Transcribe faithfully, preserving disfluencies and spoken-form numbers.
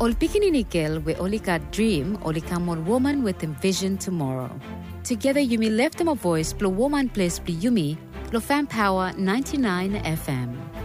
Ol pikininikel we olika dream olikamon woman with envision tomorrow. Together Yumi left them a voice, blow woman place be Yumi, lo fan power ninety-nine F M.